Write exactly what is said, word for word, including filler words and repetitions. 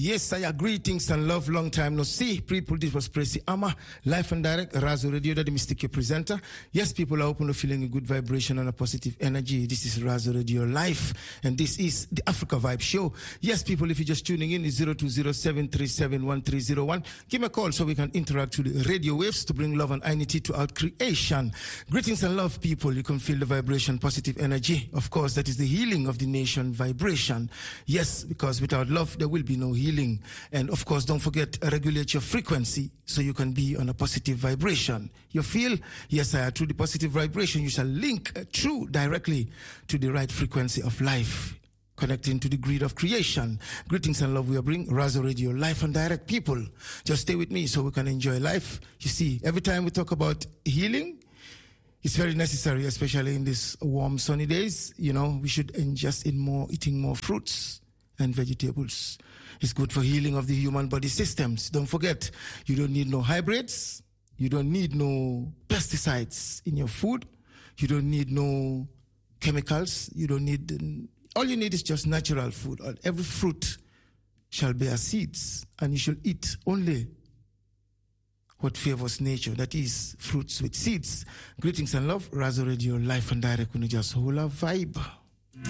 Yes, I agree. Greetings and love. Long time no see. People, this was Pressy Ama, live and direct, Razo Radio, the Mystic presenter. Yes, people are open to feeling a good vibration and a positive energy. This is Razo Radio Live, and this is the Africa Vibe Show. Yes, people, if you're just tuning in, it's zero two zero seven three seven one three zero one. Give me a call so we can interact through the radio waves to bring love and unity to our creation. Greetings and love, people. You can feel the vibration, positive energy. Of course, that is the healing of the nation vibration. Yes, because without love, there will be no healing. And of course, don't forget, uh, regulate your frequency so you can be on a positive vibration. You feel? Yes, uh, through the positive vibration, you shall link uh, through directly to the right frequency of life, connecting to the grid of creation. Greetings and love we are bringing Razo Radio live and direct. People, just stay with me so we can enjoy life. You see, every time we talk about healing, it's very necessary, especially in these warm, sunny days. You know, we should ingest in more, eating more fruits and vegetables. It's good for healing of the human body systems. Don't forget, you don't need no hybrids. You don't need no pesticides in your food. You don't need no chemicals. You don't need, all you need is just natural food. Every fruit shall bear seeds, and you shall eat only what favors nature, that is fruits with seeds. Greetings and love, Razo Radio, live and direct, just whole vibe.